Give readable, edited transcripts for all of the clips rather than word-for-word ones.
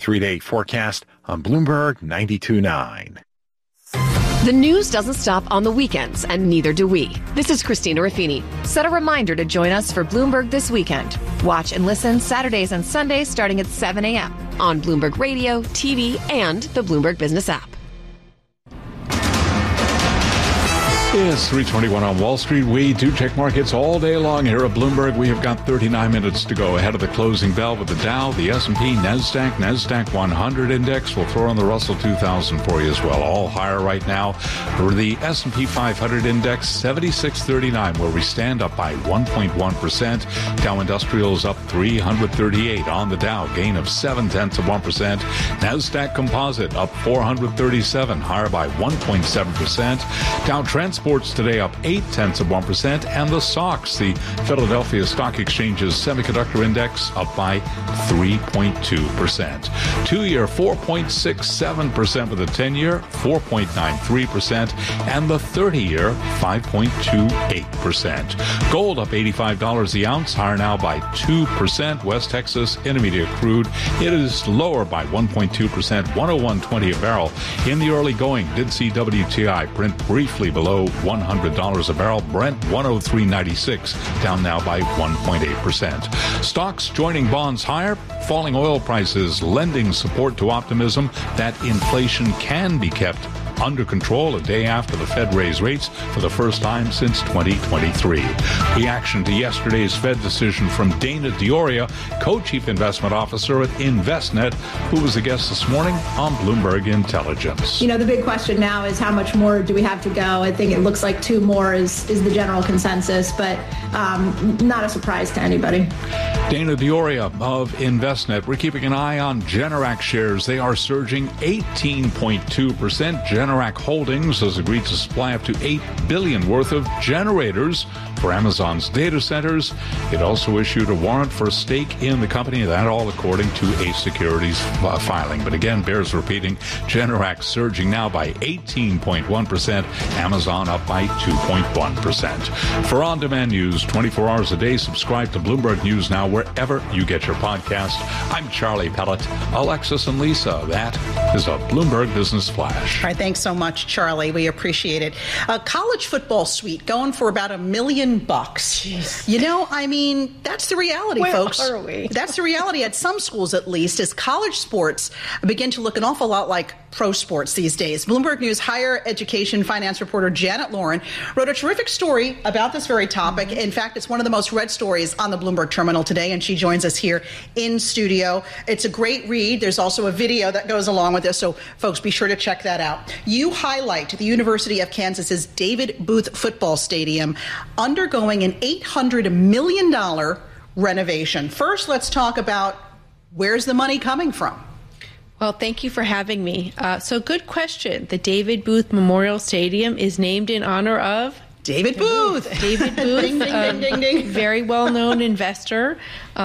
3-day forecast on Bloomberg 92.9. The news doesn't stop on the weekends, and neither do we. This is Christina Raffini. Set a reminder to join us for Bloomberg This Weekend. Watch and listen Saturdays and Sundays starting at 7 a.m. on Bloomberg Radio, TV, and the Bloomberg Business app. It's 3:21 on Wall Street. We do check markets all day long here at Bloomberg. We have got 39 minutes to go ahead of the closing bell with the Dow, the S&P, NASDAQ 100 index. We'll throw on the Russell 2000 for you as well. All higher right now. For the S&P 500 index, 7639, where we stand up by 1.1%. Dow Industrial is up 338 on the Dow, gain of 0.7%. NASDAQ Composite up 437, higher by 1.7%. Dow Transports today up 0.8%, and the SOX, the Philadelphia Stock Exchange's semiconductor index, up by 3.2%. 2-year 4.67% with the 10-year 4.93%, and the 30-year 5.28%. Gold up $85 the ounce, higher now by 2%. West Texas Intermediate crude, it is lower by 1.2%, 101.20 a barrel. In the early going, did see WTI print briefly below $100 a barrel. Brent 103.96, down now by 1.8%. Stocks joining bonds higher. Falling oil prices lending support to optimism that inflation can be kept under control a day after the Fed raised rates for the first time since 2023. Reaction to yesterday's Fed decision from Dana Dioria, Co-Chief Investment Officer at Envestnet, who was a guest this morning on Bloomberg Intelligence. You know, the big question now is how much more do we have to go? I think it looks like 2 more is the general consensus, but not a surprise to anybody. Dana Dioria of Envestnet. We're keeping an eye on Generac shares. They are surging 18.2%. Generac Holdings has agreed to supply up to $8 billion worth of generators for Amazon's data centers. It also issued a warrant for a stake in the company, that all according to a securities filing. But again, bears repeating, Generac surging now by 18.1%, Amazon up by 2.1%. For on-demand news 24 hours a day, subscribe to Bloomberg News Now wherever you get your podcast. I'm Charlie Pellet. Alexis and Lisa, that is a Bloomberg Business Flash. All right, thanks so much, Charlie. We appreciate it. A college football suite going for about $1 million. Jeez. You know, I mean, that's the reality, folks. Where are we? That's the reality at some schools, at least, as college sports begin to look an awful lot like pro sports these days. Bloomberg News higher education finance reporter Janet Lauren wrote a terrific story about this very topic. In fact, it's one of the most read stories on the Bloomberg terminal today, and she joins us here in studio. It's a great read. There's also a video that goes along with this, so folks, be sure to check that out. You highlight the University of Kansas's David Booth Football Stadium undergoing an $800 million renovation. First, let's talk about where's the money coming from? Well, thank you for having me. So good question. The David Booth Memorial Stadium is named in honor of David Booth. David Booth, ding, ding, ding, ding. Very well-known investor.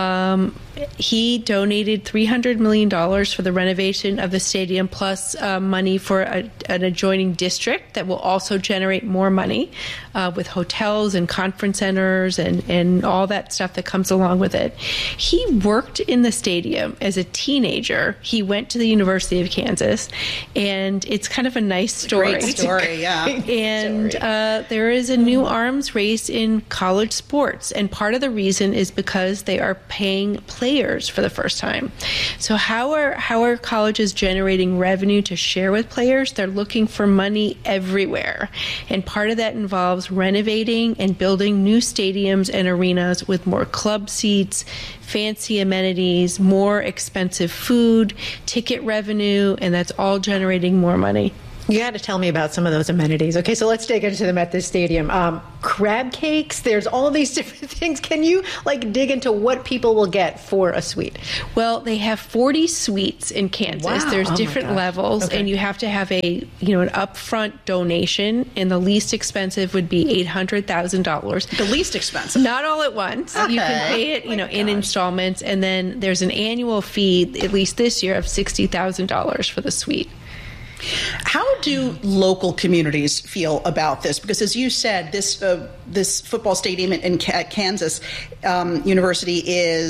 He donated $300 million for the renovation of the stadium, plus money for an adjoining district that will also generate more money with hotels and conference centers and all that stuff that comes along with it. He worked in the stadium as a teenager. He went to the University of Kansas, and it's kind of a nice story. Great story, yeah. And there is a new arms race in college sports, and part of the reason is because they are paying players for the first time. So how are colleges generating revenue to share with players? They're looking for money everywhere, and part of that involves renovating and building new stadiums and arenas with more club seats, fancy amenities, more expensive food, ticket revenue, and that's all generating more money. You got to tell me about some of those amenities. Okay, so let's dig into them at this stadium. Crab cakes, there's all these different things. Can you dig into what people will get for a suite? Well, they have 40 suites in Kansas. Wow. There's different levels, okay. And you have to have an upfront donation, and the least expensive would be $800,000. The least expensive? Not all at once. Okay. You can pay it, in installments, and then there's an annual fee, at least this year, of $60,000 for the suite. How do local communities feel about this? Because as you said, this football stadium at Kansas University is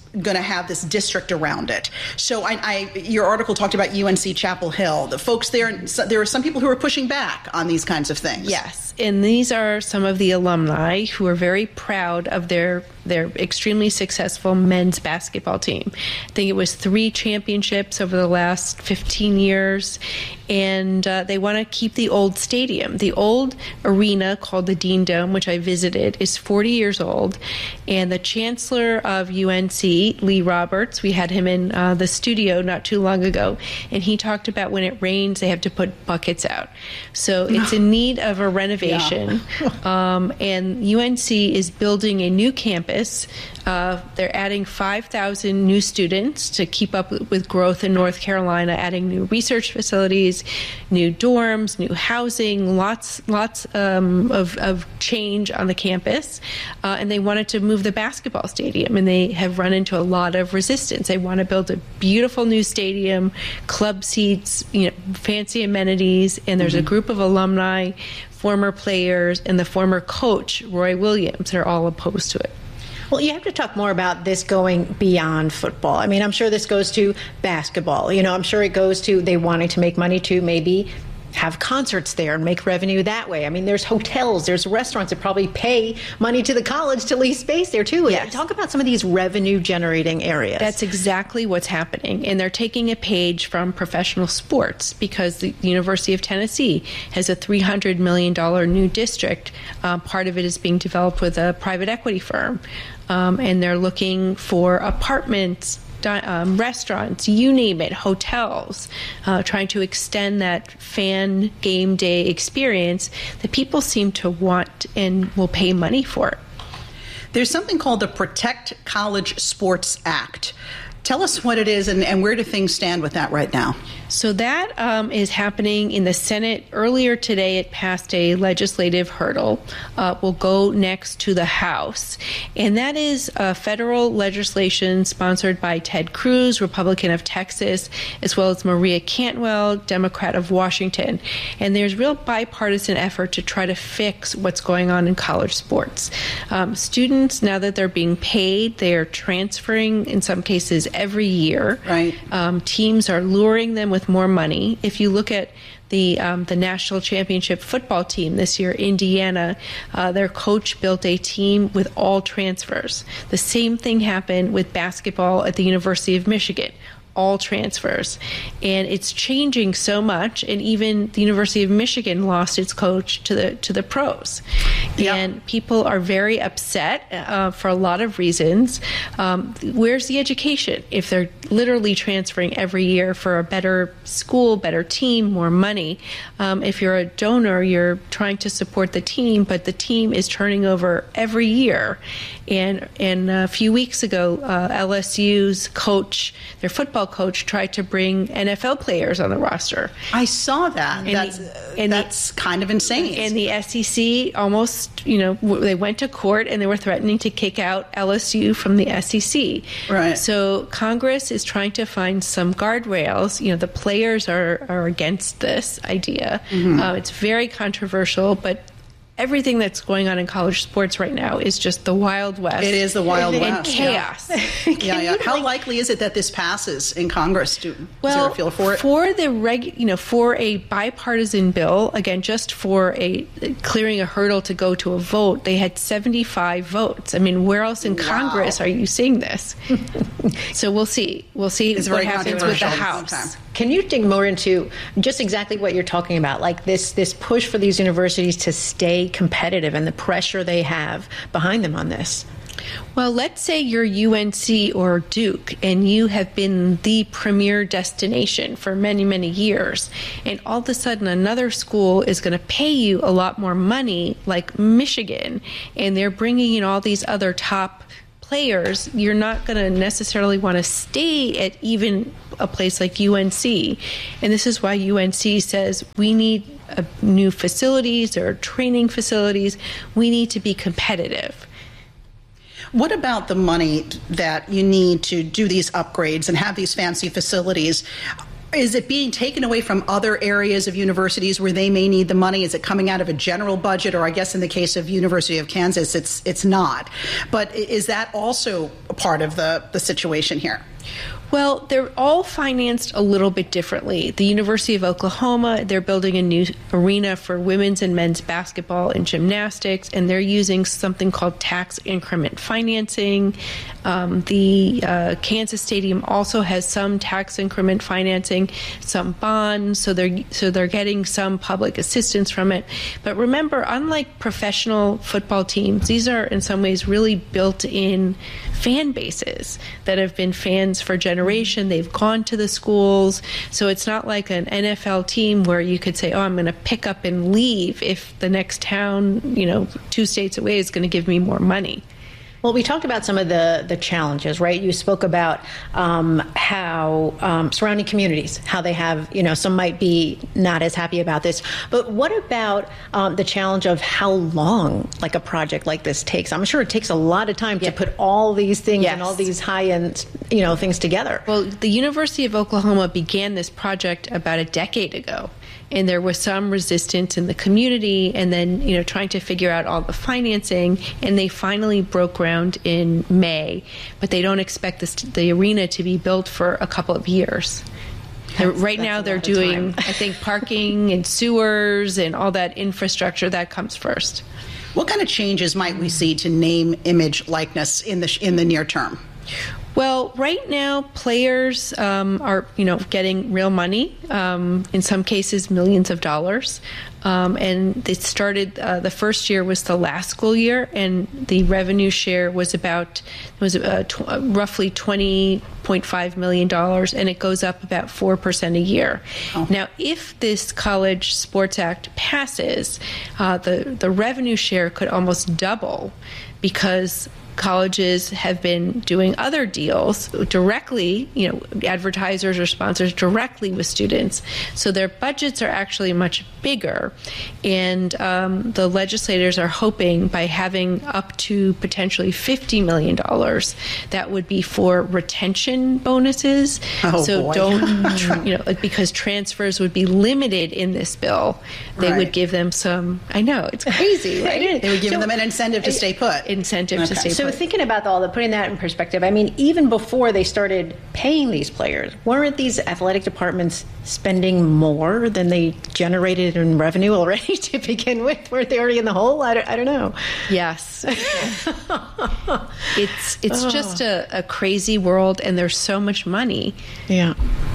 going to have this district around it. So your article talked about UNC Chapel Hill. The folks there are some people who are pushing back on these kinds of things. Yes, and these are some of the alumni who are very proud of their extremely successful men's basketball team. I think it was 3 championships over the last 15 years, and they want to keep the old stadium. The old arena called the Dean Dome, which I visited, is 40 years old, and the chancellor of UNC, Lee Roberts, we had him in the studio not too long ago, and he talked about when it rains, they have to put buckets out. So it's in need of a renovation, and UNC is building a new campus. They're adding 5,000 new students to keep up with growth in North Carolina, adding new research facilities, new dorms, new housing, lots of change on the campus. And they wanted to move the basketball stadium, and they have run into a lot of resistance. They want to build a beautiful new stadium, club seats, fancy amenities, and there's a group of alumni, former players, and the former coach, Roy Williams, are all opposed to it. Well, you have to talk more about this going beyond football. I mean, I'm sure this goes to basketball. I'm sure it goes to they wanting to make money to maybe have concerts there and make revenue that way. I mean, there's hotels, there's restaurants that probably pay money to the college to lease space there, too. Yes. Talk about some of these revenue-generating areas. That's exactly what's happening. And they're taking a page from professional sports because the University of Tennessee has a $300 million new district. Part of it is being developed with a private equity firm. And they're looking for apartments, restaurants, you name it, hotels, trying to extend that fan game day experience that people seem to want and will pay money for. There's something called the Protect College Sports Act. Tell us what it is and where do things stand with that right now? So that is happening in the Senate. Earlier today, it passed a legislative hurdle. Will go next to the House. And that is federal legislation sponsored by Ted Cruz, Republican of Texas, as well as Maria Cantwell, Democrat of Washington. And there's real bipartisan effort to try to fix what's going on in college sports. Students, now that they're being paid, they are transferring, in some cases, every year. Right. Teams are luring them with more money. If you look at the national championship football team this year, Indiana, their coach built a team with all transfers. The same thing happened with basketball at the University of Michigan. All transfers. And it's changing so much, and even the University of Michigan lost its coach to the pros. Yep. And people are very upset for a lot of reasons. Where's the education if they're literally transferring every year for a better school, better team, more money? If you're a donor, you're trying to support the team, but the team is turning over every year. And a few weeks ago, LSU's coach, their football coach, tried to bring NFL players on the roster. I saw that. That's kind of insane. And the SEC almost, they went to court and they were threatening to kick out LSU from the SEC. Right. So Congress is trying to find some guardrails. The players are against this idea. Mm-hmm. It's very controversial, but everything that's going on in college sports right now is just the Wild West. It is the Wild and West. Chaos. Yeah. How likely is it that this passes in Congress? Is there a feel for it? For a bipartisan bill, again, just for clearing a hurdle to go to a vote, they had 75 votes. I mean, where else in Congress are you seeing this? So we'll see. We'll see what happens with the House. Okay. Can you dig more into just exactly what you're talking about, like this push for these universities to stay competitive and the pressure they have behind them on this? Well, let's say you're UNC or Duke and you have been the premier destination for many, many years, and all of a sudden another school is going to pay you a lot more money, like Michigan, and they're bringing in all these other top players. You're not going to necessarily want to stay at even a place like UNC. And this is why UNC says we need new facilities or training facilities. We need to be competitive. What about the money that you need to do these upgrades and have these fancy facilities? Is it being taken away from other areas of universities where they may need the money? Is it coming out of a general budget? Or I guess in the case of University of Kansas, it's not. But is that also a part of the situation here? Well, they're all financed a little bit differently. The University of Oklahoma, they're building a new arena for women's and men's basketball and gymnastics, and they're using something called tax increment financing. The Kansas Stadium also has some tax increment financing, some bonds, so they're getting some public assistance from it. But remember, unlike professional football teams, these are in some ways really built-in fan bases that have been fans for generation. They've gone to the schools, so it's not like an NFL team where you could say, oh, I'm going to pick up and leave if the next town, 2 states away is going to give me more money. Well, we talked about some of the challenges, right? You spoke about how surrounding communities, how they have, some might be not as happy about this. But what about the challenge of how long, like a project like this takes? I'm sure it takes a lot of time to put all these things and all these high-end, things together. Well, the University of Oklahoma began this project about a decade ago. And there was some resistance in the community, and then, trying to figure out all the financing, and they finally broke ground in May, but they don't expect the arena to be built for a couple of years. Right now they're doing, I think, parking and sewers and all that infrastructure. That comes first. What kind of changes might we see to name, image, likeness in the near term? Well, right now, players are, getting real money, in some cases millions of dollars. And they started, the first year was the last school year, and the revenue share was roughly $20.5 million, and it goes up about 4% a year. Oh. Now, if this College Sports Act passes, the revenue share could almost double, because colleges have been doing other deals directly, advertisers or sponsors directly with students. So their budgets are actually much bigger. And the legislators are hoping by having up to potentially $50 million, that would be for retention bonuses. Oh, so boy. don't, because transfers would be limited in this bill. They would give them some, I know, it's crazy, right? They would give them an incentive to stay put. To stay put. So thinking about putting that in perspective, I mean, even before they started paying these players, weren't these athletic departments spending more than they generated in revenue already to begin with? Weren't they already in the hole? I don't know. Yes. It's just a crazy world, and there's so much money. Yeah.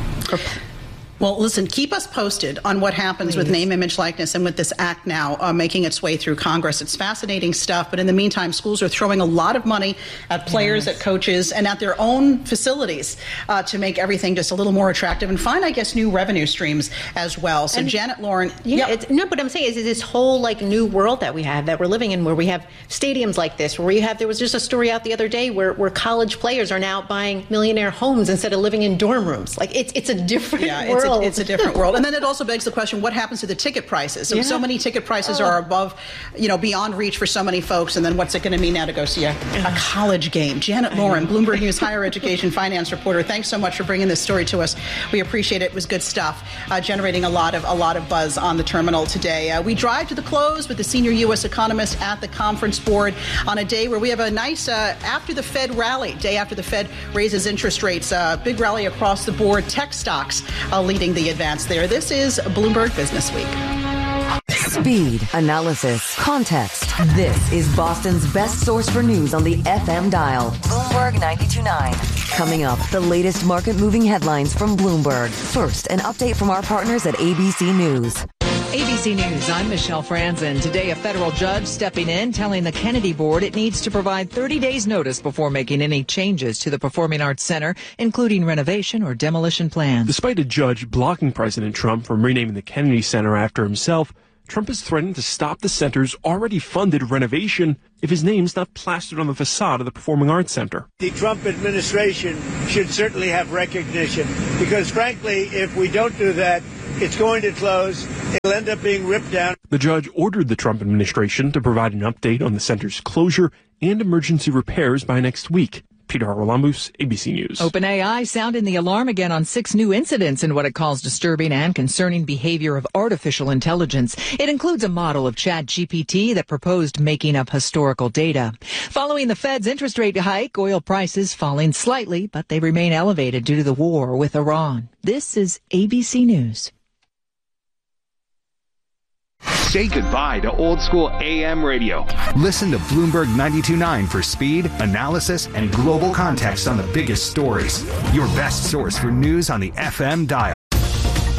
Well, listen, keep us posted on what happens with name, image, likeness, and with this act now making its way through Congress. It's fascinating stuff. But in the meantime, schools are throwing a lot of money at players, at coaches, and at their own facilities to make everything just a little more attractive and find, I guess, new revenue streams as well. So, Janet Lauren. But I'm saying is this whole new world that we have, that we're living in, where we have stadiums like this, where there was just a story out the other day where college players are now buying millionaire homes instead of living in dorm rooms. It's a different world. It's a different world. And then it also begs the question, what happens to the ticket prices? So many ticket prices are above, beyond reach for so many folks. And then what's it going to mean now to go see a college game? Janet Lauren, Bloomberg News higher education finance reporter. Thanks so much for bringing this story to us. We appreciate it. It was good stuff, generating a lot of buzz on the terminal today. We drive to the close with the senior U.S. economist at the Conference Board on a day where we have a nice after the Fed rally, day after the Fed raises interest rates. Big rally across the board. Tech stocks leading the advance there. This is Bloomberg Business Week. Speed, analysis, context. This is Boston's best source for news on the FM dial. Bloomberg 92.9. Coming up, the latest market-moving headlines from Bloomberg. First, an update from our partners at ABC News. ABC News, I'm Michelle Franzen. Today, a federal judge stepping in, telling the Kennedy Board it needs to provide 30 days notice before making any changes to the Performing Arts Center, including renovation or demolition plans. Despite a judge blocking President Trump from renaming the Kennedy Center after himself, Trump is threatening to stop the center's already funded renovation if his name's not plastered on the facade of the Performing Arts Center. The Trump administration should certainly have recognition because, frankly, if we don't do that, it's going to close. It'll end up being ripped down. The judge ordered the Trump administration to provide an update on the center's closure and emergency repairs by next week. Peter Haralambous, ABC News. OpenAI sounding the alarm again on 6 new incidents in what it calls disturbing and concerning behavior of artificial intelligence. It includes a model of ChatGPT that proposed making up historical data. Following the Fed's interest rate hike, oil prices falling slightly, but they remain elevated due to the war with Iran. This is ABC News. Say goodbye to old school AM radio. Listen to Bloomberg 92.9 for speed, analysis, and global context on the biggest stories. Your best source for news on the FM dial.